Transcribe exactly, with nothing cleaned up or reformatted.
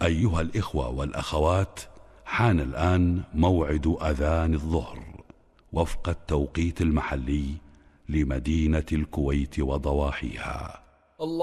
أيها الإخوة والأخوات، حان الآن موعد أذان الظهر وفق التوقيت المحلي لمدينة الكويت وضواحيها.